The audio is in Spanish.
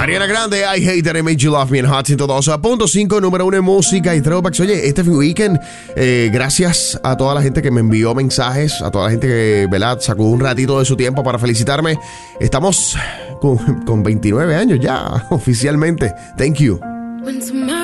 Ariana Grande, I Hate That I Made You Love Me en Hot 102.5, número 1 en música y throwbacks. Oye, este weekend, gracias a toda la gente que me envió mensajes, a toda la gente que, ¿verdad?, sacó un ratito de su tiempo para felicitarme. Estamos con 29 años ya, oficialmente. Thank you.